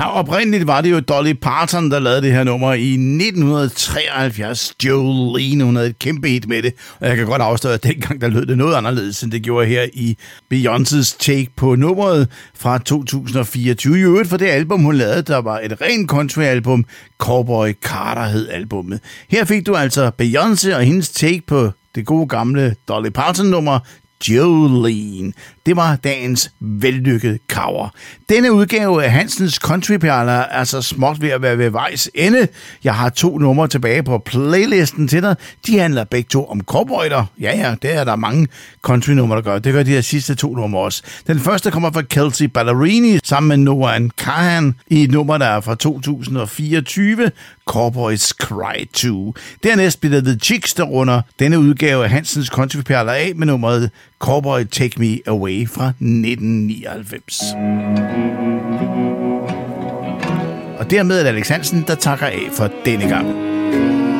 Oprindeligt var det jo Dolly Parton, der lavede det her nummer i 1973. Jolene, hun havde et kæmpe hit med det, og jeg kan godt afsløre, at dengang der lød det noget anderledes, end det gjorde her i Beyoncés take på nummeret fra 2024. I øvrigt for det album, hun lavede, der var et rent country-album. Cowboy Carter hed albummet. Her fik du altså Beyoncé og hendes take på det gode gamle Dolly Parton-nummer, Jolene. Det var dagens vellykkede cover. Denne udgave af Hansens Countryperler er altså småt ved at være ved vejs ende. Jeg har 2 numre tilbage på playlisten til dig. De handler begge to om cowboyter. Ja, det er der mange countrynumre, der gør. Det gør de her sidste 2 numre også. Den første kommer fra Kelsey Ballerini sammen med Noah Kahan i et nummer, der er fra 2024. Cowboys Cry 2. Dernæst bliver det The Chicks, der runder denne udgave af Hansens Countryperler af med nummeret Cowboy Take Me Away fra 1999. Og dermed er det Alex Hansen, der takker af for denne gang.